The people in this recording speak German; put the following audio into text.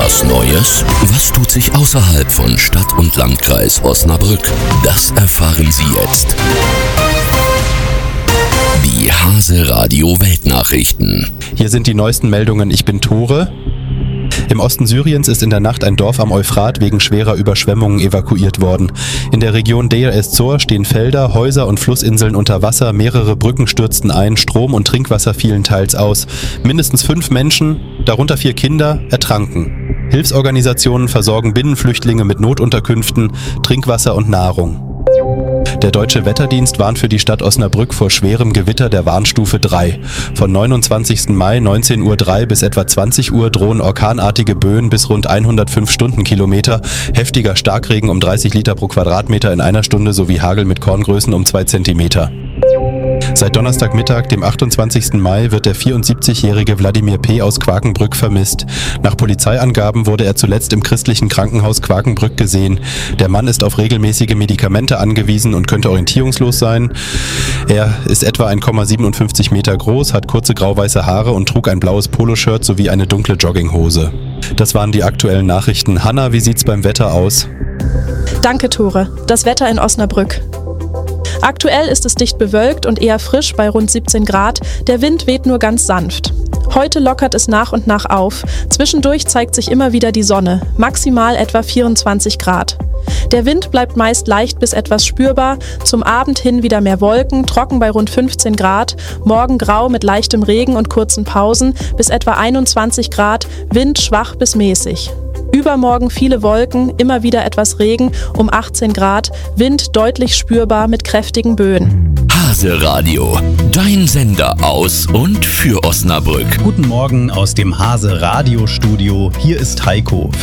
Was Neues? Was tut sich außerhalb von Stadt und Landkreis Osnabrück? Das erfahren Sie jetzt. Die Hase Radio Weltnachrichten. Hier sind die neuesten Meldungen. Ich bin Tore. Im Osten Syriens ist in der Nacht ein Dorf am Euphrat wegen schwerer Überschwemmungen evakuiert worden. In der Region Deir ez-Zor stehen Felder, Häuser und Flussinseln unter Wasser, mehrere Brücken stürzten ein, Strom und Trinkwasser fielen teils aus. Mindestens 5 Menschen, darunter 4 Kinder, ertranken. Hilfsorganisationen versorgen Binnenflüchtlinge mit Notunterkünften, Trinkwasser und Nahrung. Der Deutsche Wetterdienst warnt für die Stadt Osnabrück vor schwerem Gewitter der Warnstufe 3. Von 29. Mai 19:03 Uhr bis etwa 20 Uhr drohen orkanartige Böen bis rund 105 Stundenkilometer, heftiger Starkregen um 30 Liter pro Quadratmeter in einer Stunde sowie Hagel mit Korngrößen um 2 Zentimeter. Seit Donnerstagmittag, dem 28. Mai, wird der 74-jährige Wladimir P. aus Quakenbrück vermisst. Nach Polizeiangaben wurde er zuletzt im christlichen Krankenhaus Quakenbrück gesehen. Der Mann ist auf regelmäßige Medikamente angewiesen und könnte orientierungslos sein. Er ist etwa 1,57 Meter groß, hat kurze grau-weiße Haare und trug ein blaues Poloshirt sowie eine dunkle Jogginghose. Das waren die aktuellen Nachrichten. Hanna, wie sieht's beim Wetter aus? Danke, Tore. Das Wetter in Osnabrück. Aktuell ist es dicht bewölkt und eher frisch bei rund 17 Grad. Der Wind weht nur ganz sanft. Heute lockert es nach und nach auf. Zwischendurch zeigt sich immer wieder die Sonne, maximal etwa 24 Grad. Der Wind bleibt meist leicht bis etwas spürbar, zum Abend hin wieder mehr Wolken, trocken bei rund 15 Grad, morgen grau mit leichtem Regen und kurzen Pausen bis etwa 21 Grad, Wind schwach bis mäßig. Übermorgen viele Wolken, immer wieder etwas Regen um 18 Grad, Wind deutlich spürbar mit kräftigen Böen. Hase Radio, dein Sender aus und für Osnabrück. Guten Morgen aus dem Hase Radio Studio. Hier ist Heiko.